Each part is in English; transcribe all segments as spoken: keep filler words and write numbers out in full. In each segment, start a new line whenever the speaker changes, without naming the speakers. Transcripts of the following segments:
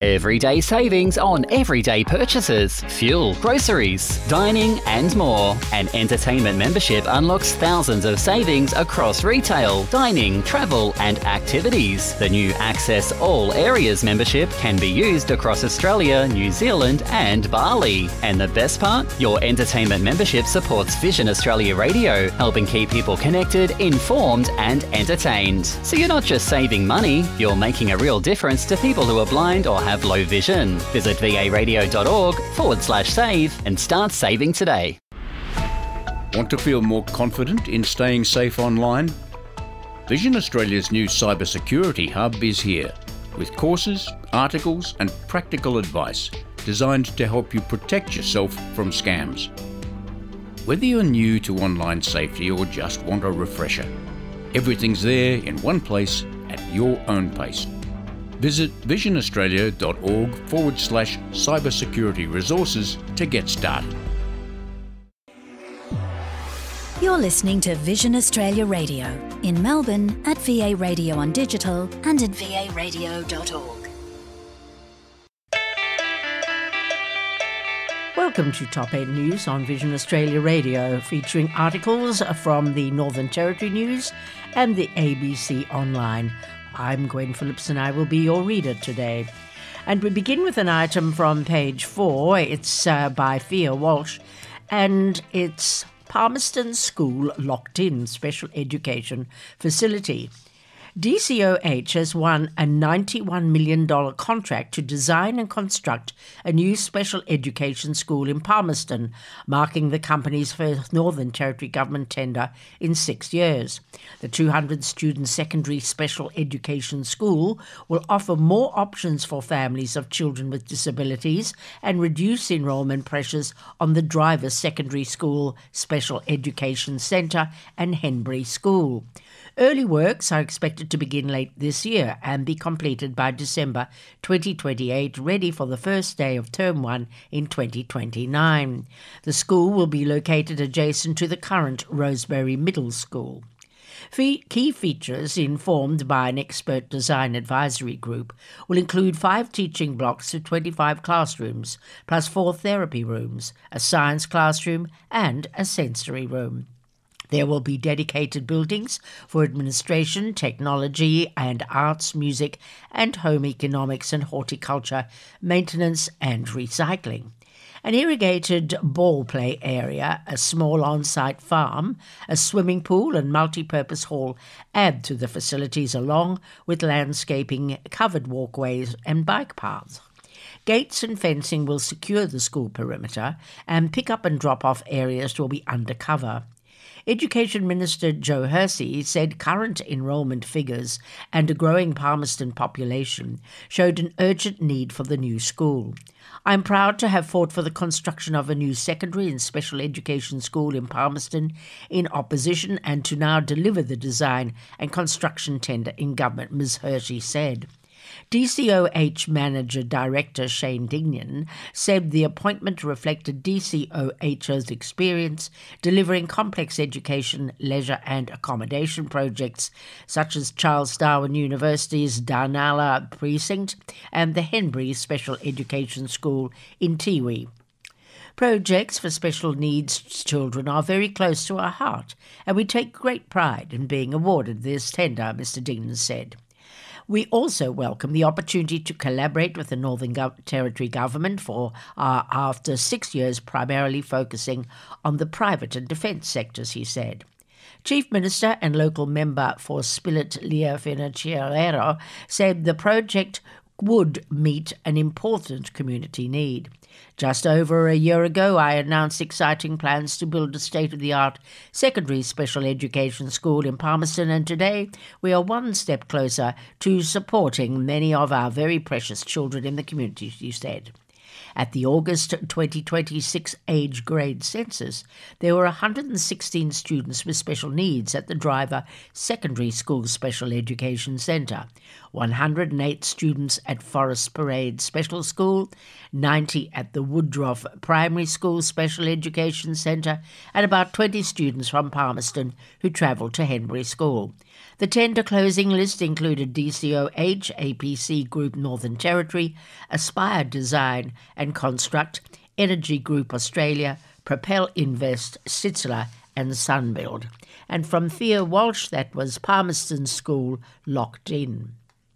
Everyday savings on everyday purchases, fuel, groceries, dining and more. An entertainment membership unlocks thousands of savings across retail, dining, travel and activities. The new Access All Areas membership can be used across Australia, New Zealand and Bali. And the best part? Your entertainment membership supports Vision Australia Radio, helping keep people connected, informed and entertained. So you're not just saving money, you're making a real difference to people who are blind or have have low vision. Visit varadio.org forward slash save and start saving today.
Want to feel more confident in staying safe online? Vision Australia's new cybersecurity hub is here, with courses, articles and practical advice designed to help you protect yourself from scams. Whether you're new to online safety or just want a refresher, everything's there in one place at your own pace. Visit visionaustralia.org forward slash cybersecurity resources to get started.
You're listening to Vision Australia Radio in Melbourne at V A Radio on digital and at v a radio dot org.
Welcome to Top eight News on Vision Australia Radio, featuring articles from the Northern Territory News and the A B C Online. I'm Gwen Phillips and I will be your reader today. And we begin with an item from page four. It's uh, by Fia Walsh and it's Palmerston School Locked In Special Education Facility. D C O H has won a ninety-one million dollars contract to design and construct a new special education school in Palmerston, marking the company's first Northern Territory government tender in six years. The two hundred student secondary special education school will offer more options for families of children with disabilities and reduce enrolment pressures on the Drivers Secondary School Special Education Centre and Henbury School. Early works are expected to begin late this year and be completed by December twenty twenty-eight, ready for the first day of Term one in twenty twenty-nine. The school will be located adjacent to the current Rosebery Middle School. Key features, informed by an expert design advisory group, will include five teaching blocks to twenty-five classrooms, plus four therapy rooms, a science classroom and a sensory room. There will be dedicated buildings for administration, technology and arts, music and home economics and horticulture, maintenance and recycling. An irrigated ball play area, a small on-site farm, a swimming pool and multi-purpose hall add to the facilities, along with landscaping, covered walkways and bike paths. Gates and fencing will secure the school perimeter and pick-up and drop-off areas will be undercover. Education Minister Joe Hersey said current enrolment figures and a growing Palmerston population showed an urgent need for the new school. I'm proud to have fought for the construction of a new secondary and special education school in Palmerston in opposition and to now deliver the design and construction tender in government, Miz Hershey said. D C O H Manager Director Shane Dignan said the appointment reflected D C O H's experience delivering complex education, leisure and accommodation projects such as Charles Darwin University's Darnalla Precinct and the Henbury Special Education School in Tiwi. Projects for special needs children are very close to our heart, and we take great pride in being awarded this tender, Mister Dignan said. We also welcome the opportunity to collaborate with the Northern Territory Government for uh, after six years primarily focusing on the private and defence sectors, he said. Chief Minister and local member for Spilett Leah Finocchiaro said the project would meet an important community need. Just over a year ago, I announced exciting plans to build a state-of-the-art secondary special education school in Palmerston, and today we are one step closer to supporting many of our very precious children in the community, she said. At the August twenty twenty-six age grade census, there were one hundred sixteen students with special needs at the Driver Secondary School Special Education Centre, one hundred eight students at Forest Parade Special School, ninety at the Woodruff Primary School Special Education Centre, and about twenty students from Palmerston who travelled to Henbury School. The tender closing list included D C O H, A P C Group Northern Territory, Aspire Design and Construct, Energy Group Australia, Propel Invest, Sitzler and Sunbuild. And from Thea Walsh, that was Palmerston School Locked In.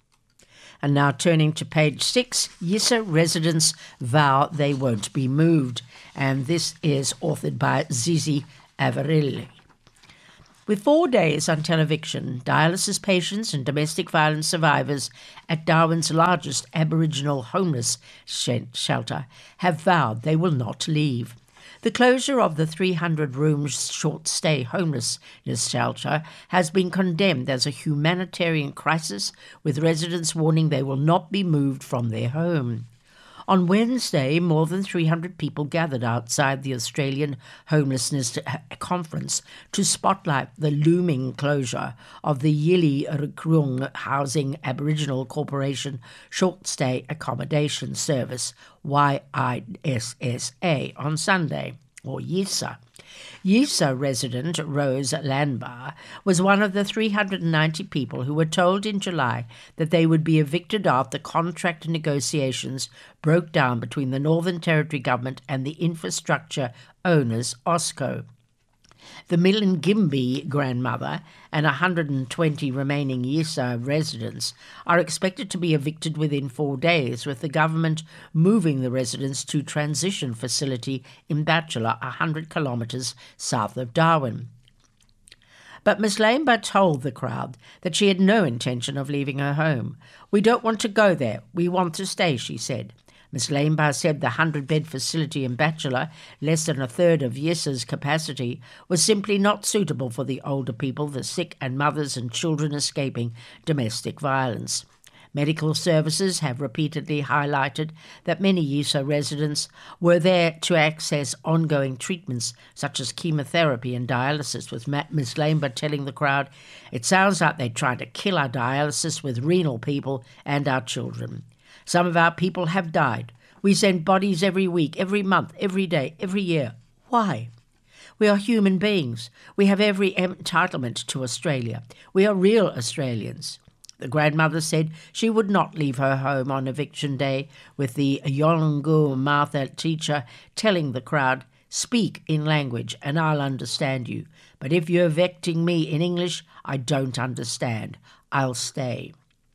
And now turning to page six, Yissa residents vow they won't be moved. And this is authored by Zizi Avarilli. With four days until eviction, dialysis patients and domestic violence survivors at Darwin's largest Aboriginal homeless shelter have vowed they will not leave. The closure of the three hundred room short-stay homelessness shelter has been condemned as a humanitarian crisis, with residents warning they will not be moved from their home. On Wednesday, more than three hundred people gathered outside the Australian Homelessness Conference to spotlight the looming closure of the Yili Rukrung Housing Aboriginal Corporation Short Stay Accommodation Service, Y I S S A, on Sunday, or Yissa. Yissa resident Rose Landbar was one of the three hundred ninety people who were told in July that they would be evicted after contract negotiations broke down between the Northern Territory government and the infrastructure owners, OSCO. The Milingimbi grandmother and one hundred twenty remaining Yissa residents are expected to be evicted within four days, with the government moving the residents to transition facility in Bachelor, one hundred kilometres south of Darwin. But Miss Lanebar told the crowd that she had no intention of leaving her home. "We don't want to go there. We want to stay," she said. Miss Lanebar said the hundred-bed facility in Bachelor, less than a third of Yissa's capacity, was simply not suitable for the older people, the sick and mothers and children escaping domestic violence. Medical services have repeatedly highlighted that many Yissa residents were there to access ongoing treatments such as chemotherapy and dialysis, with Miss Lanebar telling the crowd, "It sounds like they're trying to kill our dialysis with renal people and our children. Some of our people have died. We send bodies every week, every month, every day, every year. Why? We are human beings. We have every entitlement to Australia. We are real Australians." The grandmother said she would not leave her home on eviction day, with the Yolngu Martha teacher telling the crowd, "Speak in language and I'll understand you. But if you're evicting me in English, I don't understand. I'll stay."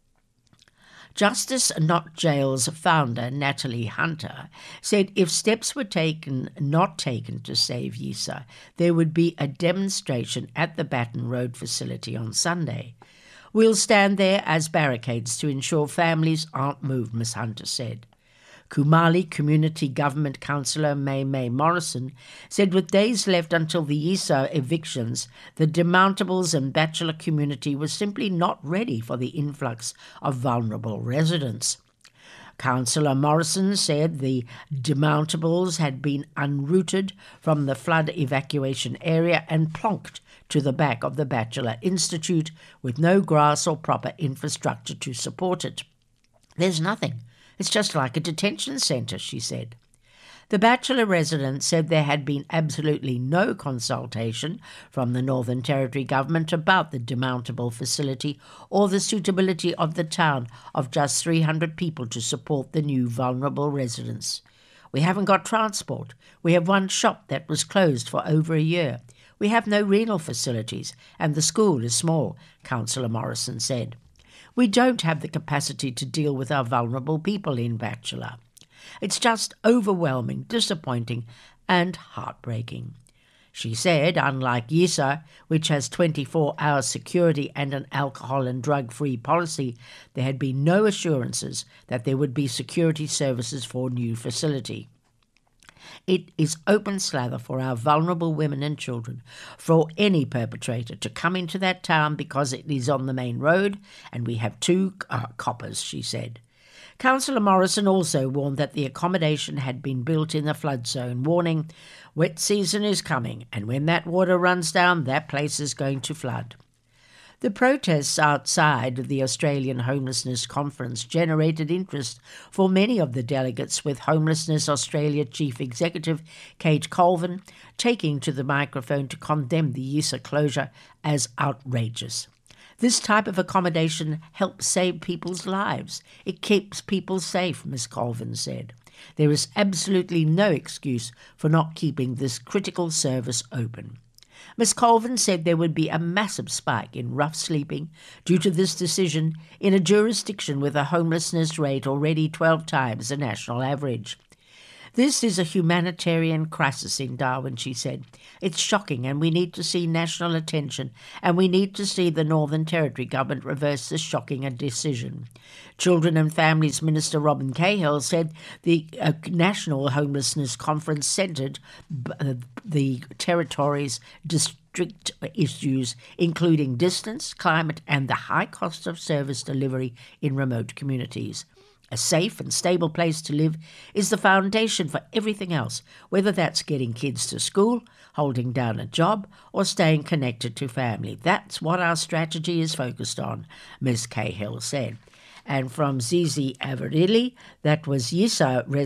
Justice Not Jail's founder, Natalie Hunter, said if steps were taken, not taken to save Yissa, there would be a demonstration at the Baton Road facility on Sunday. "We'll stand there as barricades to ensure families aren't moved," Miss Hunter said. Kumali Community Government Councillor May May Morrison said with days left until the Yissa evictions, the demountables and Bachelor community was simply not ready for the influx of vulnerable residents. Councillor Morrison said the demountables had been unrooted from the flood evacuation area and plonked to the back of the Bachelor Institute with no grass or proper infrastructure to support it. "There's nothing. It's just like a detention centre," she said. The Bachelor resident said there had been absolutely no consultation from the Northern Territory government about the demountable facility or the suitability of the town of just three hundred people to support the new vulnerable residents. "We haven't got transport. We have one shop that was closed for over a year. We have no renal facilities, and the school is small," Councillor Morrison said. "We don't have the capacity to deal with our vulnerable people in Bachelor. It's just overwhelming, disappointing, and heartbreaking." She said, unlike Yissa, which has twenty-four hour security and an alcohol and drug-free policy, there had been no assurances that there would be security services for new facility. "It is open slather for our vulnerable women and children, for any perpetrator to come into that town because it is on the main road and we have two uh, coppers," she said. Councillor Morrison also warned that the accommodation had been built in the flood zone, warning, "Wet season is coming, and when that water runs down, that place is going to flood." The protests outside the Australian Homelessness Conference generated interest for many of the delegates, with Homelessness Australia Chief Executive Kate Colvin taking to the microphone to condemn the Yisa closure as outrageous. "This type of accommodation helps save people's lives. It keeps people safe," Miz Colvin said. "There is absolutely no excuse for not keeping this critical service open." Miz Colvin said there would be a massive spike in rough sleeping due to this decision in a jurisdiction with a homelessness rate already twelve times the national average. "This is a humanitarian crisis in Darwin," she said. "It's shocking, and we need to see national attention, and we need to see the Northern Territory government reverse this shocking decision." Children and Families Minister Robin Cahill said the uh, National Homelessness Conference centred b- uh, the Territory's district issues, including distance, climate, and the high cost of service delivery in remote communities. A safe and stable place to live is the foundation for everything else, whether that's getting kids to school, holding down a job, or staying connected to family. That's what our strategy is focused on, Miz Cahill said. And from Zizi Averili, that was Yisa